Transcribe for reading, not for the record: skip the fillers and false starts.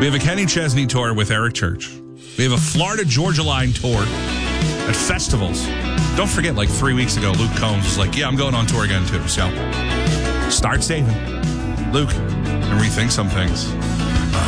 We have a Kenny Chesney tour with Eric Church. We have a Florida Georgia Line tour at festivals. Don't forget, like 3 weeks ago, Luke Combs was like, yeah, I'm going on tour again too. So start saving, Luke, and rethink some things.